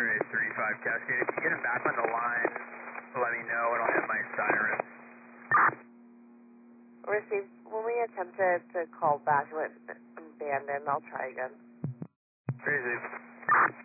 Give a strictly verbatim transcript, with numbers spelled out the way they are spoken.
X-ray thirty-five Cascade. If you get him back on the line, let me know and I'll hit my siren. Received. When we attempted to call back, it went abandoned. I'll try again. Crazy.